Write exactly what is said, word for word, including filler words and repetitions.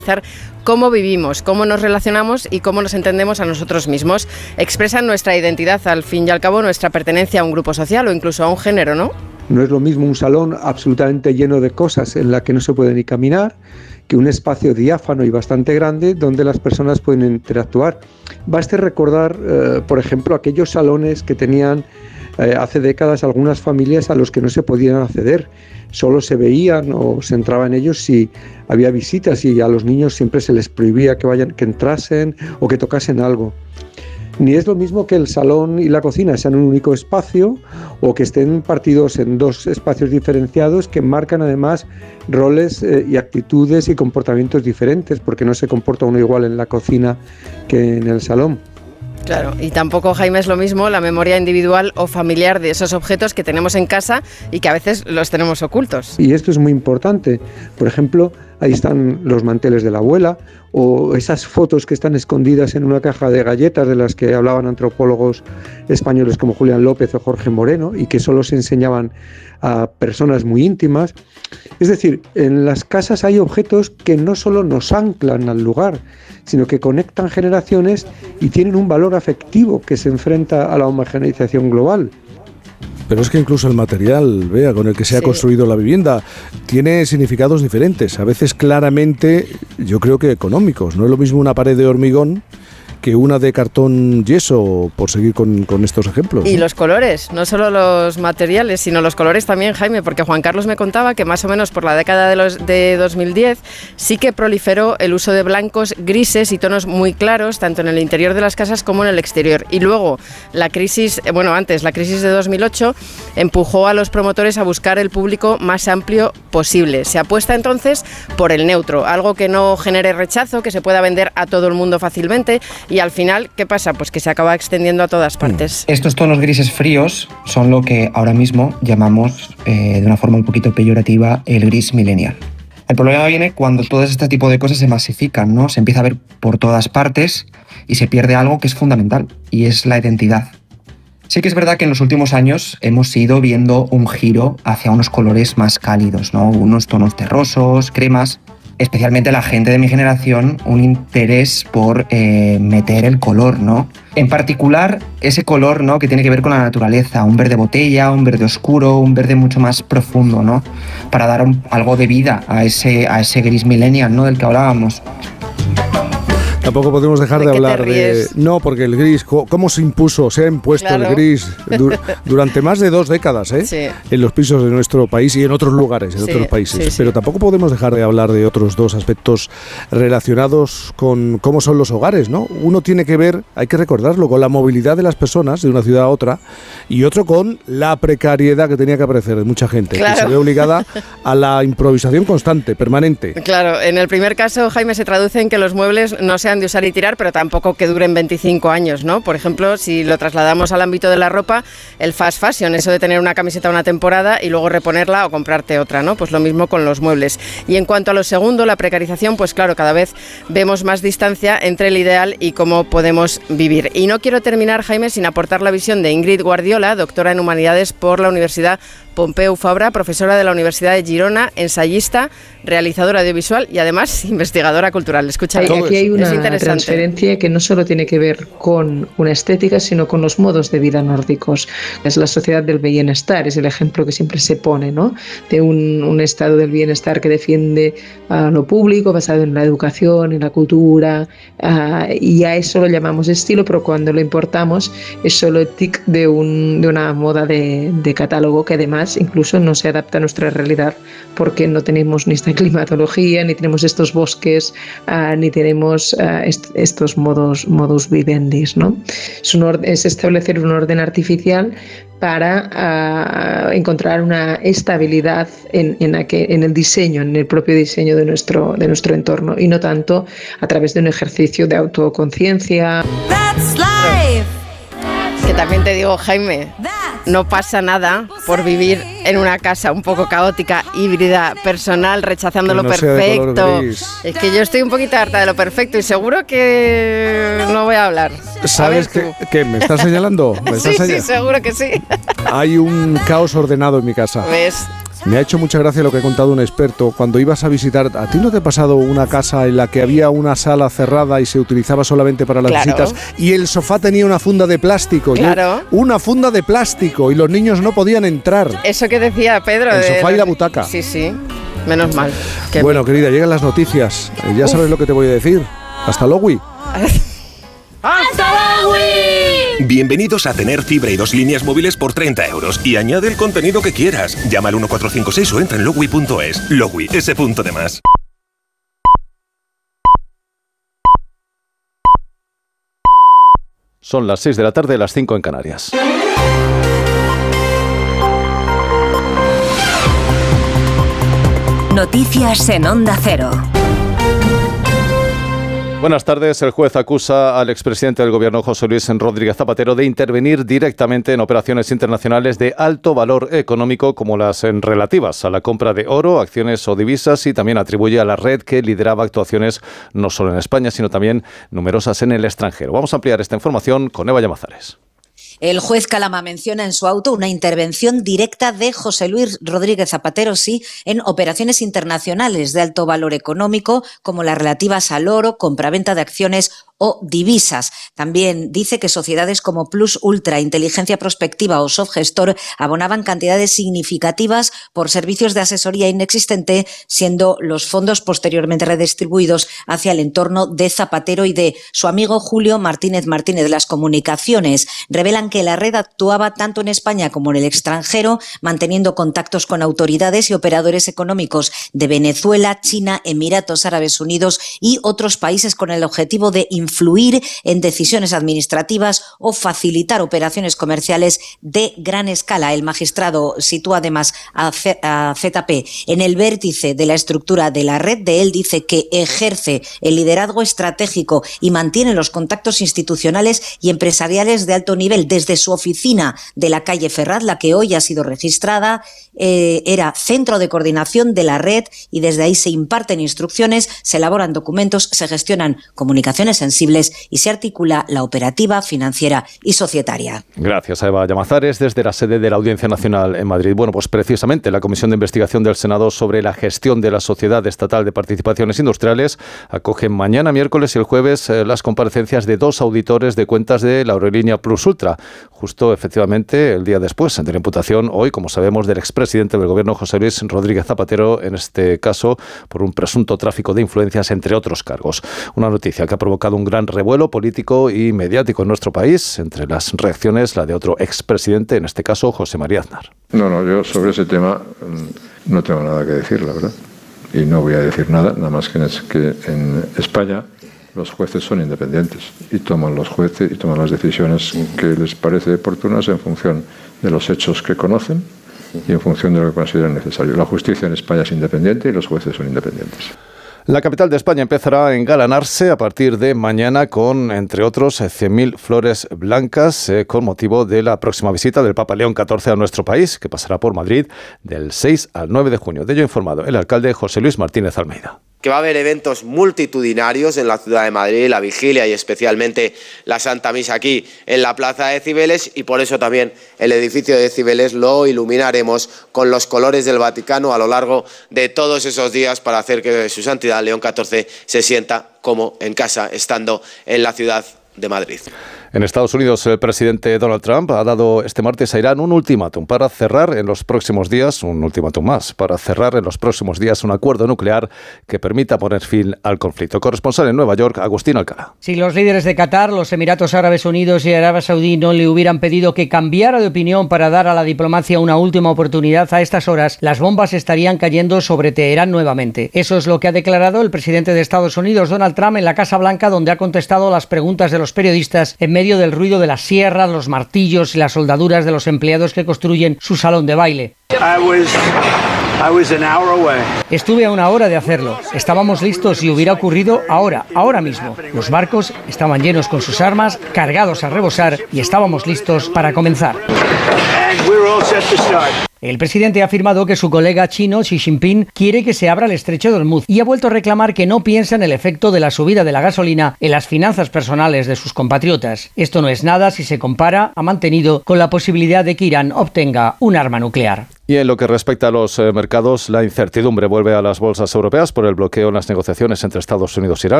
cómo vivimos, cómo nos relacionamos y cómo nos entendemos a nosotros mismos. Expresan nuestra identidad, al fin y al cabo, nuestra pertenencia a un grupo social o incluso a un género, ¿no? No es lo mismo un salón absolutamente lleno de cosas en la que no se puede ni caminar que un espacio diáfano y bastante grande donde las personas pueden interactuar. Baste recordar, eh, por ejemplo, aquellos salones que tenían eh, hace décadas algunas familias a los que no se podían acceder. Solo se veían o se entraba en ellos si había visitas y a los niños siempre se les prohibía que vayan, que entrasen o que tocasen algo. Ni es lo mismo que el salón y la cocina sean un único espacio o que estén partidos en dos espacios diferenciados que marcan además roles eh, y actitudes y comportamientos diferentes, porque no se comporta uno igual en la cocina que en el salón. Claro, y tampoco, Jaime, es lo mismo la memoria individual o familiar de esos objetos que tenemos en casa y que a veces los tenemos ocultos. Y esto es muy importante. Por ejemplo, ahí están los manteles de la abuela o esas fotos que están escondidas en una caja de galletas de las que hablaban antropólogos españoles como Julián López o Jorge Moreno y que solo se enseñaban a personas muy íntimas. Es decir, en las casas hay objetos que no solo nos anclan al lugar, sino que conectan generaciones y tienen un valor afectivo que se enfrenta a la homogeneización global. Pero es que incluso el material, vea, con el que se ha sí. construido la vivienda, tiene significados diferentes, a veces claramente, yo creo que económicos. No es lo mismo una pared de hormigón que una de cartón yeso, por seguir con, con estos ejemplos. Y ¿no? Los colores, no solo los materiales, sino los colores también, Jaime, porque Juan Carlos me contaba que más o menos por la década de, los, de dos mil diez sí que proliferó el uso de blancos, grises y tonos muy claros, tanto en el interior de las casas como en el exterior. Y luego la crisis, bueno, antes, la crisis de dos mil ocho empujó a los promotores a buscar el público más amplio posible. Se apuesta entonces por el neutro, algo que no genere rechazo, que se pueda vender a todo el mundo fácilmente. Y al final, ¿qué pasa? Pues que se acaba extendiendo a todas partes. Estos tonos grises fríos son lo que ahora mismo llamamos, eh, de una forma un poquito peyorativa, el gris millennial. El problema viene cuando todo este tipo de cosas se masifican, ¿no? Se empieza a ver por todas partes y se pierde algo que es fundamental, y es la identidad. Sí que es verdad que en los últimos años hemos ido viendo un giro hacia unos colores más cálidos, ¿no? Unos tonos terrosos, cremas. Especialmente la gente de mi generación, un interés por eh, meter el color, ¿no? En particular, ese color, ¿no?, que tiene que ver con la naturaleza, un verde botella, un verde oscuro, un verde mucho más profundo, ¿no? Para dar un, algo de vida a ese, a ese gris millennial, ¿no?, del que hablábamos. Tampoco podemos dejar ¿De, de de hablar de... No, porque el gris, ¿cómo se impuso? Se ha impuesto claro. el gris du- durante más de dos décadas, ¿eh? Sí. En los pisos de nuestro país y en otros lugares, en sí, otros países. Sí, sí. Pero tampoco podemos dejar de hablar de otros dos aspectos relacionados con cómo son los hogares, ¿no? Uno tiene que ver, hay que recordarlo, con la movilidad de las personas de una ciudad a otra, y otro con la precariedad que tenía que aparecer de mucha gente, claro. que se ve obligada a la improvisación constante, permanente. Claro, en el primer caso, Jaime, se traduce en que los muebles no se de usar y tirar, pero tampoco que duren veinticinco años, ¿no? Por ejemplo, si lo trasladamos al ámbito de la ropa, el fast fashion, eso de tener una camiseta una temporada y luego reponerla o comprarte otra, ¿no? Pues lo mismo con los muebles. Y en cuanto a lo segundo, la precarización, pues claro, cada vez vemos más distancia entre el ideal y cómo podemos vivir. Y no quiero terminar, Jaime, sin aportar la visión de Ingrid Guardiola, doctora en Humanidades por la Universidad Pompeu Fabra, profesora de la Universidad de Girona, ensayista, realizadora audiovisual y además investigadora cultural. Escucha, aquí hay una transferencia que no solo tiene que ver con una estética, sino con los modos de vida nórdicos. Es la sociedad del bienestar, es el ejemplo que siempre se pone, ¿no? De un, un estado del bienestar que defiende uh, lo público, basado en la educación, en la cultura, uh, y a eso lo llamamos estilo, pero cuando lo importamos es solo el tic de, un, de una moda de, de catálogo que además incluso no se adapta a nuestra realidad porque no tenemos ni esta climatología, ni tenemos estos bosques, uh, ni tenemos uh, est- estos modos, modus vivendi, ¿no? Es, un or- es establecer un orden artificial para uh, encontrar una estabilidad en, en, aquel, en el diseño, en el propio diseño de nuestro, de nuestro entorno, y no tanto a través de un ejercicio de autoconciencia. That's life. Que también te digo, Jaime, no pasa nada por vivir en una casa un poco caótica, híbrida, personal, rechazando no lo perfecto. Es que yo estoy un poquito harta de lo perfecto y seguro que no voy a hablar. ¿Sabes qué? ¿Qué? ¿Me estás señalando? ¿Me estás sí, señal- sí, seguro que sí. Hay un caos ordenado en mi casa. ¿Ves? Me ha hecho mucha gracia lo que ha contado un experto. Cuando ibas a visitar, ¿a ti no te ha pasado una casa en la que había una sala cerrada y se utilizaba solamente para las claro. visitas y el sofá tenía una funda de plástico? Claro. Yo, una funda de plástico y los niños no podían entrar. Eso que decía Pedro. El de, sofá de, y la butaca. Sí, sí. Menos mal. Que bueno, querida, llegan las noticias. Eh, ya Uf. sabes lo que te voy a decir. Hasta luego. ¡Hasta luego! Bienvenidos a tener fibra y dos líneas móviles por treinta euros y añade el contenido que quieras. Llama al uno cuatro cinco seis o entra en logui punto es. Logui, ese punto de más. Son las seis de la tarde, las cinco en Canarias. Noticias en Onda Cero. Buenas tardes. El juez acusa al expresidente del Gobierno, José Luis Rodríguez Zapatero, de intervenir directamente en operaciones internacionales de alto valor económico, como las relativas a la compra de oro, acciones o divisas, y también atribuye a la red que lideraba actuaciones no solo en España, sino también numerosas en el extranjero. Vamos a ampliar esta información con Eva Llamazares. El juez Calama menciona en su auto una intervención directa de José Luis Rodríguez Zapatero, sí, en operaciones internacionales de alto valor económico, como las relativas al oro, compraventa de acciones o divisas. También dice que sociedades como Plus Ultra, Inteligencia Prospectiva o Softgestor abonaban cantidades significativas por servicios de asesoría inexistente, siendo los fondos posteriormente redistribuidos hacia el entorno de Zapatero y de su amigo Julio Martínez Martínez. Las comunicaciones revelan que la red actuaba tanto en España como en el extranjero, manteniendo contactos con autoridades y operadores económicos de Venezuela, China, Emiratos Árabes Unidos y otros países, con el objetivo de influir en decisiones administrativas o facilitar operaciones comerciales de gran escala. El magistrado sitúa además a Z P en el vértice de la estructura de la red. De él dice que ejerce el liderazgo estratégico y mantiene los contactos institucionales y empresariales de alto nivel. Desde su oficina de la calle Ferraz, la que hoy ha sido registrada, eh, era centro de coordinación de la red, y desde ahí se imparten instrucciones, se elaboran documentos, se gestionan comunicaciones sensibles y se articula la operativa, financiera y societaria. Gracias a Eva Llamazares desde la sede de la Audiencia Nacional en Madrid. Bueno, pues precisamente la Comisión de Investigación del Senado sobre la gestión de la Sociedad Estatal de Participaciones Industriales acoge mañana miércoles y el jueves eh, las comparecencias de dos auditores de cuentas de la aerolínea Plus Ultra, justo efectivamente el día después de la imputación hoy, como sabemos, del expresidente del Gobierno, José Luis Rodríguez Zapatero, en este caso por un presunto tráfico de influencias, entre otros cargos. Una noticia que ha provocado un gran revuelo político y mediático en nuestro país. Entre las reacciones, la de otro expresidente, en este caso José María Aznar. No, no, yo sobre ese tema no tengo nada que decir, la verdad. Y no voy a decir nada, nada más que en España los jueces son independientes y toman los jueces y toman las decisiones que les parece oportunas en función de los hechos que conocen y en función de lo que consideren necesario. La justicia en España es independiente y los jueces son independientes. La capital de España empezará a engalanarse a partir de mañana con, entre otros, cien mil flores blancas eh, con motivo de la próxima visita del Papa León catorce a nuestro país, que pasará por Madrid del seis al nueve de junio. De ello ha informado el alcalde José Luis Martínez Almeida. Que va a haber eventos multitudinarios en la ciudad de Madrid, la vigilia y especialmente la Santa Misa aquí en la Plaza de Cibeles, y por eso también el edificio de Cibeles lo iluminaremos con los colores del Vaticano a lo largo de todos esos días para hacer que su santidad León catorce se sienta como en casa, estando en la ciudad de Madrid. En Estados Unidos, el presidente Donald Trump ha dado este martes a Irán un ultimátum para cerrar en los próximos días, un ultimátum más, para cerrar en los próximos días un acuerdo nuclear que permita poner fin al conflicto. Corresponsal en Nueva York, Agustín Alcalá. Si los líderes de Qatar, los Emiratos Árabes Unidos y Arabia Saudí no le hubieran pedido que cambiara de opinión para dar a la diplomacia una última oportunidad, a estas horas las bombas estarían cayendo sobre Teherán nuevamente. Eso es lo que ha declarado el presidente de Estados Unidos, Donald Trump, en la Casa Blanca, donde ha contestado las preguntas de los periodistas en medio del ruido de las sierras, los martillos y las soldaduras de los empleados que construyen su salón de baile. I was, I was an hour away. Estuve a una hora de hacerlo. Estábamos listos y hubiera ocurrido ahora, ahora mismo. Los barcos estaban llenos con sus armas, cargados a rebosar, y estábamos listos para comenzar. And we're all set to start. El presidente ha afirmado que su colega chino Xi Jinping quiere que se abra el estrecho de Hormuz y ha vuelto a reclamar que no piensa en el efecto de la subida de la gasolina en las finanzas personales de sus compatriotas. Esto no es nada si se compara, ha mantenido, con la posibilidad de que Irán obtenga un arma nuclear. Y en lo que respecta a los eh, mercados, la incertidumbre vuelve a las bolsas europeas por el bloqueo en las negociaciones entre Estados Unidos e Irán.